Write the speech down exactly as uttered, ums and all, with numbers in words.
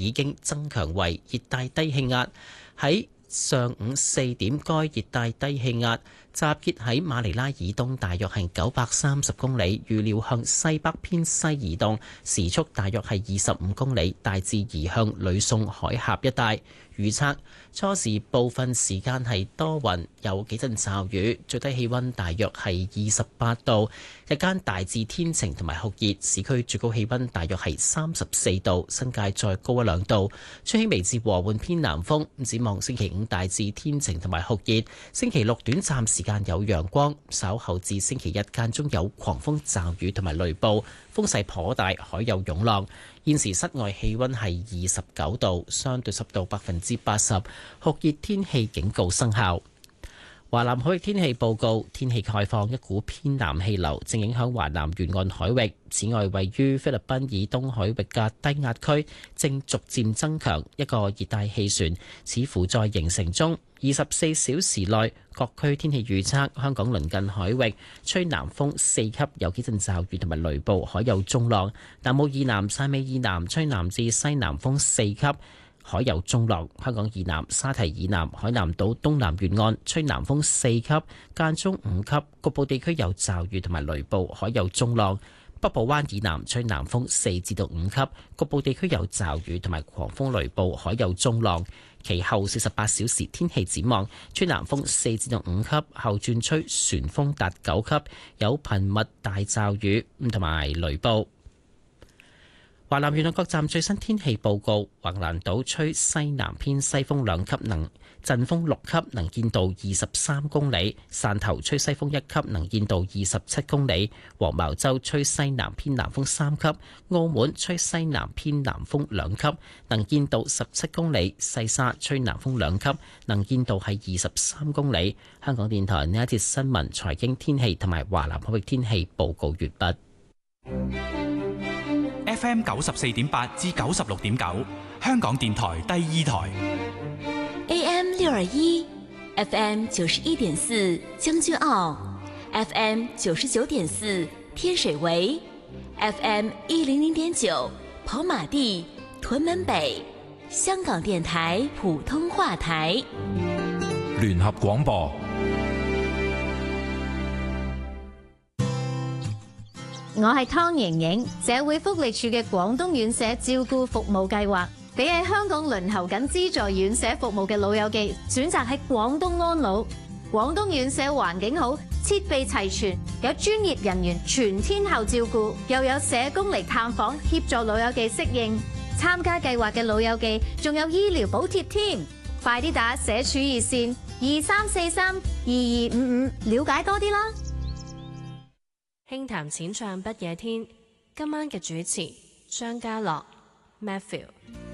已經增強為熱帶低氣壓。喺上午四點，該熱帶低氣壓集結喺馬尼拉以東大約係九百三十公里，預料向西北偏西移動，時速大約係二十五公里，大致移向呂宋海峽一帶。預測初時部分時間係多雲，有幾陣驟雨，最低氣溫大約係二十八度，日間大致天晴同埋酷熱，市區最高氣溫大約係三十四度，新界再高一兩度，吹輕微至和緩偏南風。展望星期五大致天晴同埋酷熱，星期六短暫時間有陽光，稍後至星期日間中有狂風驟雨同埋雷暴，風勢頗大，海有湧浪。現時室外氣溫係二十九度，相對濕度百分之八十，酷熱天氣警告生效。華南海域天氣報告，天氣概況，一股偏南氣流正影響華南沿岸海域。此外，位於菲律賓以東海域嘅低壓區正逐漸增強，一個熱帶氣旋似乎在形成中。二十四小時內各區天氣預測：香港鄰近海域吹南風四級，有幾陣驟雨同埋雷暴，海有中浪；南澳以南、汕尾以南吹南至西南風四級，海有中浪。香港以南、沙堤以南、海南島東南沿岸吹南風四級，間中五級，局部地區有驟雨同埋雷暴，海有中浪。北部灣以南吹南風四至到五級，局部地區有驟雨同埋狂風雷暴，海有中浪。其後四十八小時天氣展望，吹南風四至到五級，後轉吹旋風達九級，有頻密大驟雨同埋雷暴。華南沿岸各站最新天氣報告：橫瀾島吹西南偏西風兩級，能陣風六級，能見度二十三公里；汕頭吹西風一級，能見度二十七公里；黃茅洲吹西南偏南風三級；澳門吹西南偏南風兩級，能見度十七公里；西沙吹南風兩級，能見度係二十三公里。香港電台呢一節新聞、財經、天氣同埋華南海域天氣報告完畢。 F M 九十四點八至九十六點九，香港電台第二台。 A M 六二一 ，F M 九十一點四將軍澳 ，F M 九十九點四天水圍 ，F M 一零零點九跑馬地屯門北，香港電台普通話台。 聯合廣播。 我係湯瑩瑩，社會福利署嘅廣東院舍照顧服務計劃，俾喺香港輪候緊資助院舍服務嘅老友記選擇喺廣東安老。廣東院舍環境好，設備齊全，有專業人員全天候照顧，又有社工嚟探訪協助老友記適應。參加計劃嘅老友記仲有醫療補貼添，快啲打社署熱線二三四三二二五五了解多啲啦。 輕談淺唱不夜天，今晚嘅主持張家樂 Matthew。